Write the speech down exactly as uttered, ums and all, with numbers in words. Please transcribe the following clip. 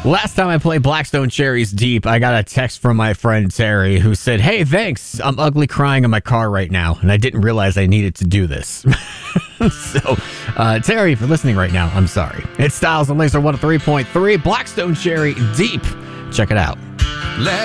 Last time I played Blackstone Cherries Deep, I got a text from my friend Terry who said, "Hey, thanks. I'm ugly crying in my car right now, and I didn't realize I needed to do this." So, uh, Terry, if you're listening right now, I'm sorry. It's Styles and Laser one oh three point three, Blackstone Cherry Deep. Check it out. Let